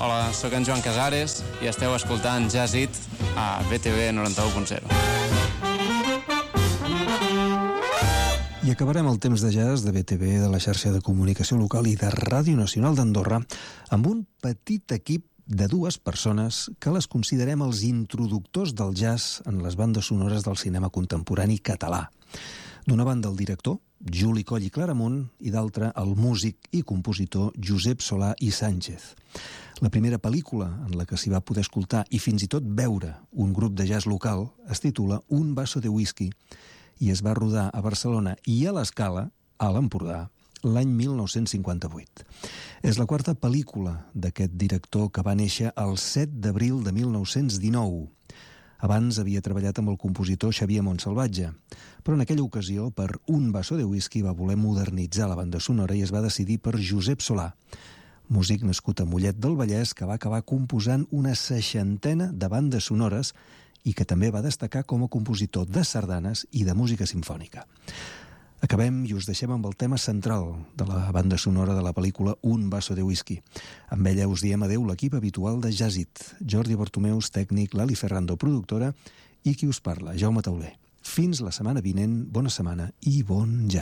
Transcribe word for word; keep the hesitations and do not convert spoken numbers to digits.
Hola, sóc en Joan Casares i esteu escoltant Jazz It a B T V noranta-u punt zero. I acabarem el temps de jazz de B T V, de la xarxa de comunicació local i de Ràdio Nacional d'Andorra amb un petit equip de dues persones que les considerem els introductors del jazz en les bandes sonores del cinema contemporani català. D'una banda el director, Juli Coll i Claramunt, i d'altra el músic i compositor Josep Solà i Sánchez. La primera pel·lícula en la que s'hi va poder escoltar i fins i tot veure un grup de jazz local es titula Un vaso de whisky i es va rodar a Barcelona i a l'Escala, a l'Empordà, l'any mil nou-cents cinquanta-vuit. És la quarta pel·lícula d'aquest director que va néixer el set d'abril de mil nou-cents dinou. Abans havia treballat amb el compositor Xavier Montsalvatge, però en aquella ocasió, per Un vaso de whisky, va voler modernitzar la banda sonora i es va decidir per Josep Solà, músic nascut a Mollet del Vallès, que va acabar composant una seixantena de bandes sonores i que també va destacar com a compositor de sardanes i de música simfònica. Acabem i us deixem amb el tema central de la banda sonora de la pel·lícula Un vaso de whisky. Amb ella us diem adeu l'equip habitual de Jazz It, Jordi Bartomeus, tècnic, Lali Ferrando, productora, i qui us parla, Jaume Tauler. Fins la setmana vinent, bona setmana i bon jazz.